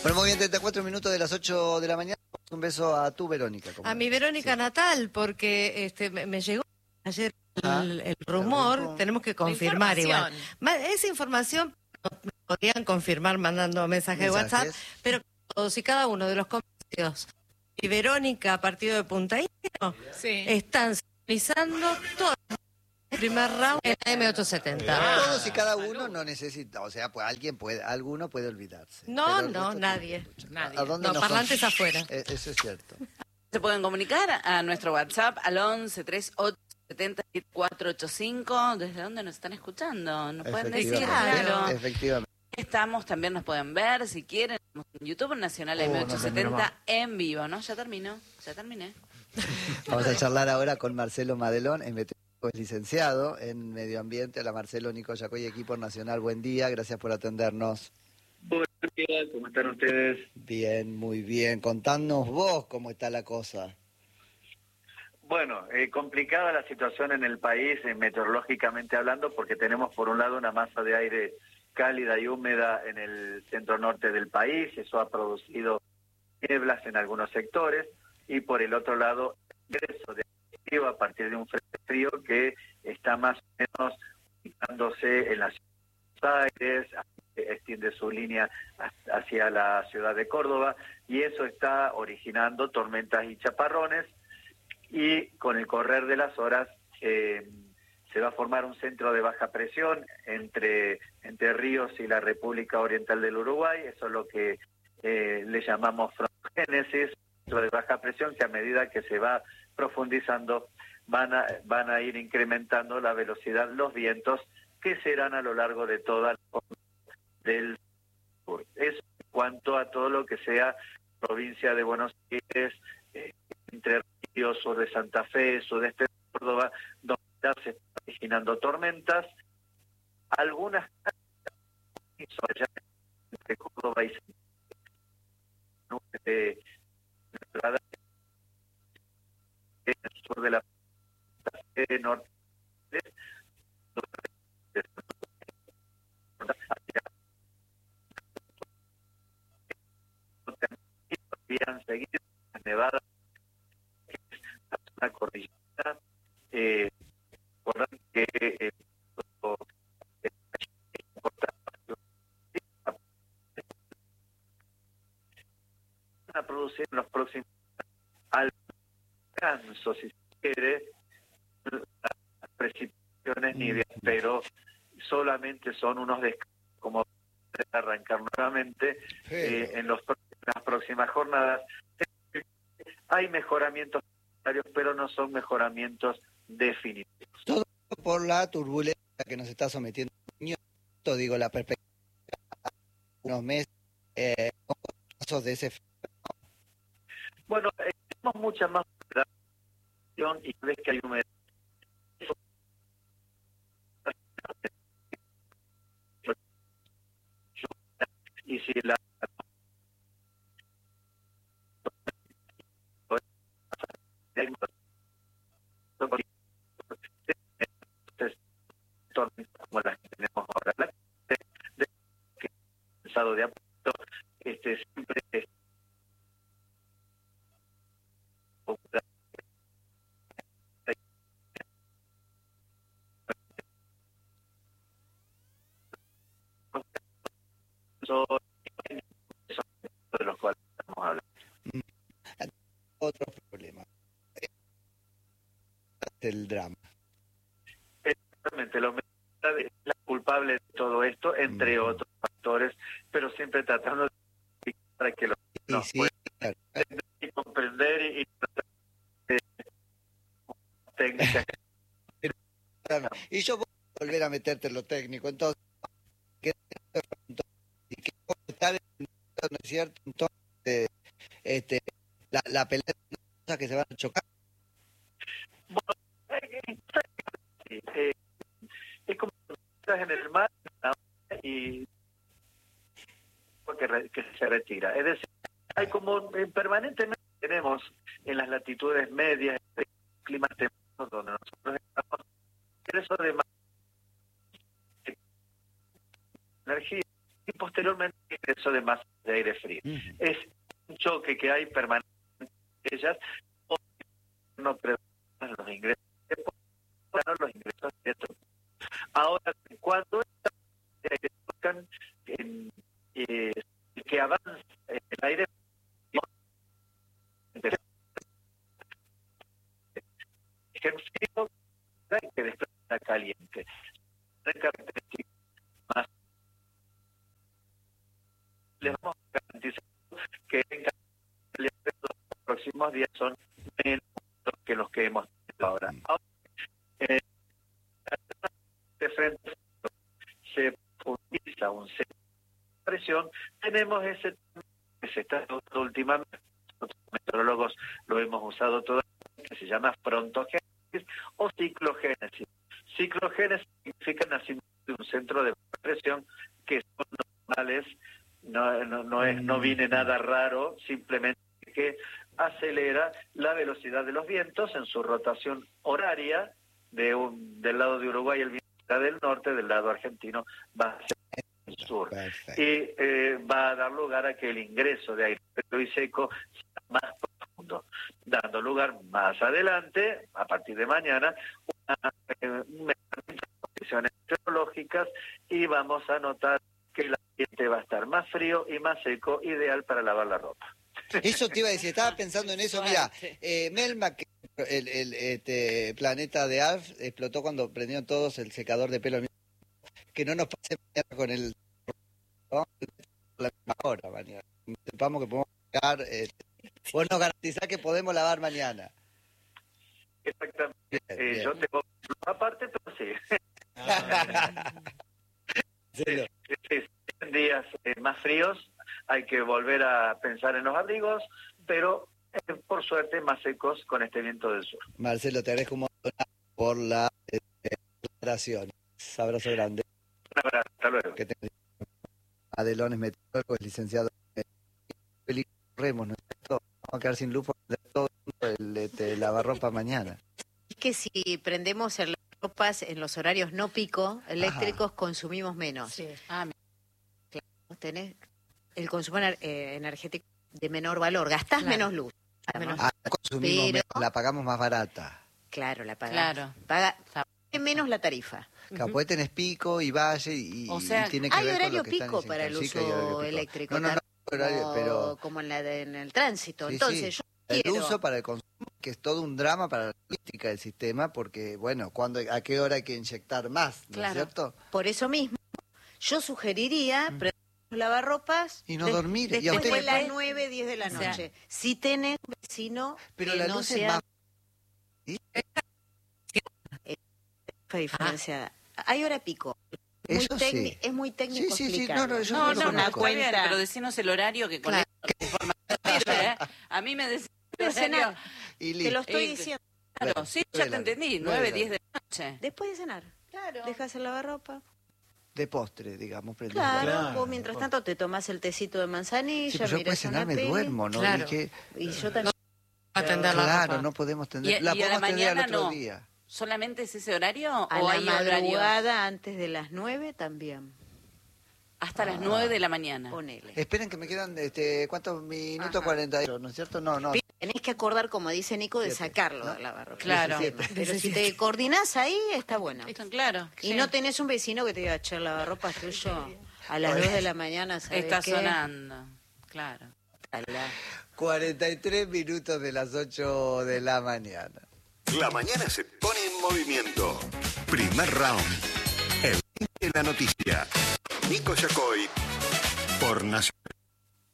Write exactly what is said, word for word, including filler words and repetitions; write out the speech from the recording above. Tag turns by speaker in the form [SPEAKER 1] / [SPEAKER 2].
[SPEAKER 1] Bueno, muy bien, treinta y cuatro minutos de las ocho de la mañana. Un beso a tu Verónica.
[SPEAKER 2] A mi Verónica
[SPEAKER 1] sí.
[SPEAKER 2] natal, porque este me, me llegó ayer
[SPEAKER 1] Ah,
[SPEAKER 2] el, el rumor,
[SPEAKER 1] el rumor.
[SPEAKER 2] tenemos que confirmar igual. Ma- Esa información me podrían confirmar mandando mensaje de WhatsApp, pero todos y cada uno de los comercios y Verónica, partido de Punta Indio, sí, están sintonizando todo el primer round en la M ochocientos setenta.
[SPEAKER 1] Ah, todos y cada uno no necesita, o sea, pues alguien puede, alguno puede olvidarse.
[SPEAKER 2] No, no, nadie. nadie. ¿A dónde no, parlantes afuera.
[SPEAKER 1] Eh, eso es cierto.
[SPEAKER 3] Se pueden comunicar a nuestro WhatsApp al once treinta y ocho setenta cuatro ochenta y cinco. ¿Desde dónde nos están escuchando? ¿Nos pueden decir? Claro.
[SPEAKER 1] Efectivamente.
[SPEAKER 3] Estamos, también nos pueden ver, si quieren, en YouTube Nacional oh, M ochocientos setenta no en vivo, ¿no? Ya terminó, ya terminé.
[SPEAKER 1] Vamos a charlar ahora con Marcelo Madelón, es licenciado en Medio Ambiente. Hola Marcelo, Nico Yacoy, equipo nacional, buen día, gracias por atendernos.
[SPEAKER 4] Buenos días, ¿cómo están ustedes?
[SPEAKER 1] Bien, muy bien. Contanos vos cómo está la cosa.
[SPEAKER 4] Bueno, eh, complicada la situación en el país, eh, meteorológicamente hablando, porque tenemos por un lado una masa de aire cálida y húmeda en el centro norte del país, eso ha producido nieblas en algunos sectores, y por el otro lado, ingreso de frío a partir de un frente frío que está más o menos ubicándose en la ciudad de Buenos Aires, extiende su línea hacia la ciudad de Córdoba, y eso está originando tormentas y chaparrones, y con el correr de las horas eh, se va a formar un centro de baja presión entre Entre Ríos y la República Oriental del Uruguay. Eso es lo que eh, le llamamos frontogénesis, centro de baja presión, que a medida que se va profundizando van a, van a ir incrementando la velocidad, los vientos, que serán a lo largo de toda la costa del sur. Eso en cuanto a todo lo que sea provincia de Buenos Aires, eh, Entre Ríos, sur de Santa Fe, sudeste de Córdoba, donde ya se están originando tormentas. Algunas allá entre Córdoba y de en el sur de la Fe, norte habían seguido las nevadas, una cordillera, eh, recuerdan que eh, van a producir en los próximos alcanzos, si se quiere, las precipitaciones niveles, pero solamente son unos descansos, como arrancar nuevamente eh, en, los, en las próximas jornadas. Hay mejoramientos, pero no son mejoramientos definitivos.
[SPEAKER 1] Todo por la turbulencia que nos está sometiendo, digo, la perspectiva de unos meses, eh, casos de ese.
[SPEAKER 4] Bueno, eh, tenemos mucha más humedad y ves que hay humedad. Y si la como las que tenemos ahora, la de que pensado de apunto, este siempre es de los cuales estamos hablando.
[SPEAKER 1] Otro problema, el drama.
[SPEAKER 4] Exactamente, la humedad es la culpable de todo esto, entre mm. otros factores, pero siempre tratando de para que los
[SPEAKER 1] sí, sí,
[SPEAKER 4] puedan entender y comprender y, y eh, técnicas.
[SPEAKER 1] Y yo voy a volver a meterte en lo técnico, entonces, ¿qué está ¿no es cierto? Entonces, este, la, la pelea de cosas que se van a chocar.
[SPEAKER 4] Bueno, eh, eh, es como estás en el mar y que, que se retira. Es decir, hay como eh, permanentemente tenemos en las latitudes medias, climas templados donde nosotros estamos, eso de energía, tipos posteriormente el ingreso de masas de aire frío. Uh-huh. Es un choque que hay permanente entre ellas, no predominan los ingresos de bueno, los ingresos de ahora, cuando tocan en, eh, que avanza el aire frío que desplaza caliente. Más les vamos a garantizar que en los próximos días son menos que los que hemos tenido ahora. ahora eh, de frente se profundiza un centro de presión, tenemos ese que se está usando últimamente, nosotros meteorólogos lo hemos usado todo, que se llama frontogénesis o ciclogénesis. Ciclogénesis significa nacimiento de un centro de presión que son normales, no, no, no, es, no viene nada raro, simplemente que acelera la velocidad de los vientos en su rotación horaria de un, del lado de Uruguay, el viento está del norte, del lado argentino va hacia el sur. Perfecto. Y eh, va a dar lugar a que el ingreso de aire frío y seco sea más profundo, dando lugar más adelante, a partir de mañana, una, eh, una condiciones meteorológicas y vamos a notar que el ambiente va a estar más frío y más seco, ideal para lavar la ropa.
[SPEAKER 1] Eso te iba a decir, estaba pensando en eso, mira, eh, Melma, que el, el este, planeta de Alf explotó cuando prendieron todos el secador de pelo, que no nos pase mañana con el... la misma hora mañana, sepamos que podemos lavar, eh, vos nos garantizás que podemos lavar mañana.
[SPEAKER 4] Exactamente, bien, eh, bien. Yo tengo aparte, pero sí. Ah, sí, sí, sí, en días eh, más fríos hay que volver a pensar en los abrigos, pero eh, por suerte más secos con este viento del sur.
[SPEAKER 1] Marcelo, te agradezco un montón por la declaración. Eh, abrazo grande.
[SPEAKER 4] Un abrazo, hasta luego.
[SPEAKER 1] Que te... Madelón es meteorólogo, es licenciado en Remos, ¿no es cierto? Vamos a quedar sin luz por todo el este, lavarropa mañana.
[SPEAKER 2] Es que si prendemos el lavarropas en los horarios no pico eléctricos, ajá, consumimos menos. Sí. Ah, claro, tenés el consumo eh, energético de menor valor, gastás claro. menos luz.
[SPEAKER 1] Menos. Ah, la consumimos pero... menos, la pagamos más barata.
[SPEAKER 2] Claro, la pagamos. Claro. Paga menos la tarifa.
[SPEAKER 1] Claro, uh-huh. Pues tenés pico y valle y,
[SPEAKER 2] o sea,
[SPEAKER 1] y tiene que
[SPEAKER 2] hay
[SPEAKER 1] ver
[SPEAKER 2] horario
[SPEAKER 1] con lo que
[SPEAKER 2] pico para el uso eléctrico.
[SPEAKER 1] No, no, no, horario,
[SPEAKER 2] como,
[SPEAKER 1] pero...
[SPEAKER 2] como en, la de, en el tránsito. Sí, entonces,
[SPEAKER 1] sí.
[SPEAKER 2] yo
[SPEAKER 1] el
[SPEAKER 2] quiero...
[SPEAKER 1] uso para el consumo, que es todo un drama para la logística del sistema, porque, bueno, cuando, a qué hora hay que inyectar más, ¿no claro. es cierto?
[SPEAKER 2] Por eso mismo, yo sugeriría... Mm. lavarropas
[SPEAKER 1] y no de, dormir
[SPEAKER 2] después
[SPEAKER 1] y a
[SPEAKER 2] de las nueve, diez de la noche. O sea, si tenés un vecino
[SPEAKER 1] pero
[SPEAKER 2] que
[SPEAKER 1] la
[SPEAKER 2] no
[SPEAKER 1] luz
[SPEAKER 2] sea...
[SPEAKER 1] es más...
[SPEAKER 2] ¿Sí? Fue diferenciada. Ah. Hay hora pico. Muy
[SPEAKER 1] Eso
[SPEAKER 2] tecni-
[SPEAKER 1] sí.
[SPEAKER 2] Es muy técnico
[SPEAKER 1] sí, sí, sí.
[SPEAKER 2] explicarlo.
[SPEAKER 1] No, no, yo
[SPEAKER 3] no,
[SPEAKER 1] no,
[SPEAKER 3] no,
[SPEAKER 1] no,
[SPEAKER 3] no cuenta. Pero decinos el horario que con claro. la información ¿eh? A mí me decís el
[SPEAKER 2] cenar. Y te lo estoy y, diciendo.
[SPEAKER 3] Claro, bueno, sí, ya te entendí. nueve, diez de la noche.
[SPEAKER 2] Después de cenar. Claro. Dejas el lavarropa.
[SPEAKER 1] De postre, digamos.
[SPEAKER 2] Claro, claro, vos mientras tanto te tomás el tecito de manzanilla,
[SPEAKER 1] sí, pero yo después de cenar me peli. duermo, ¿no?
[SPEAKER 2] Claro.
[SPEAKER 1] Y, que...
[SPEAKER 2] y yo también.
[SPEAKER 1] No, claro, claro no podemos tender.
[SPEAKER 3] Y,
[SPEAKER 1] la
[SPEAKER 3] y
[SPEAKER 1] podemos
[SPEAKER 3] a la
[SPEAKER 1] tender
[SPEAKER 3] mañana
[SPEAKER 1] al otro
[SPEAKER 3] no.
[SPEAKER 1] día.
[SPEAKER 3] ¿Solamente es ese horario
[SPEAKER 2] a
[SPEAKER 3] o
[SPEAKER 2] la
[SPEAKER 3] hay
[SPEAKER 2] madrugada
[SPEAKER 3] horarios?
[SPEAKER 2] Antes de las nueve también.
[SPEAKER 3] Hasta
[SPEAKER 2] ah,
[SPEAKER 3] las nueve de la mañana.
[SPEAKER 2] Ponele.
[SPEAKER 1] Esperen que me quedan, este, ¿cuántos minutos? cuarenta y ocho, ¿no es cierto? No, no.
[SPEAKER 2] Tenés que acordar, como dice Nico, de
[SPEAKER 1] Siete,
[SPEAKER 2] sacarlo
[SPEAKER 1] ¿no?
[SPEAKER 2] de la barroca.
[SPEAKER 3] Claro.
[SPEAKER 2] Pero si te coordinás ahí, está bueno.
[SPEAKER 3] Claro.
[SPEAKER 2] Y
[SPEAKER 3] sí.
[SPEAKER 2] no tenés un vecino que te diga, che, la barropa tuyo a las dos de la mañana, ¿sabes
[SPEAKER 3] está
[SPEAKER 2] qué?
[SPEAKER 3] sonando. Claro.
[SPEAKER 1] cuarenta y tres minutos de las ocho de la mañana.
[SPEAKER 5] La mañana se pone en movimiento. Primer round. El fin de la noticia. Nico Yacoy